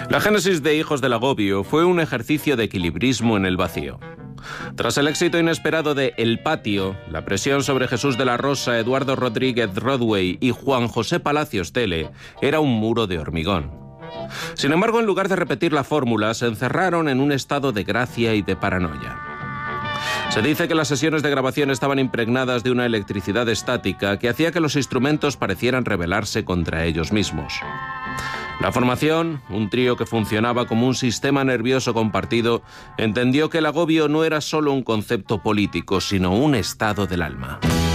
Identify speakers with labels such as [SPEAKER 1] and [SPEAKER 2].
[SPEAKER 1] La génesis de Hijos del Agobio fue un ejercicio de equilibrismo en el vacío. Tras el éxito inesperado de El Patio, la presión sobre Jesús de la Rosa, Eduardo Rodríguez Rodway y Juan José Palacios Tele era un muro de hormigón. Sin embargo, en lugar de repetir la fórmula, se encerraron en un estado de gracia y de paranoia. Se dice que las sesiones de grabación estaban impregnadas de una electricidad estática que hacía que los instrumentos parecieran rebelarse contra ellos mismos. La formación, un trío que funcionaba como un sistema nervioso compartido, entendió que el agobio no era solo un concepto político, sino un estado del alma.